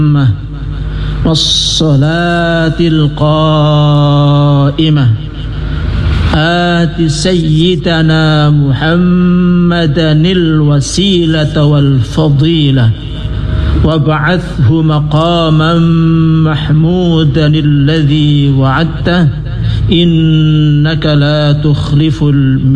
والصلاة القائمة آت سيدنا محمدا الوسيلة والفضيلة وابعثه مقاما محمودا الذي وعدته إنك لا تخلف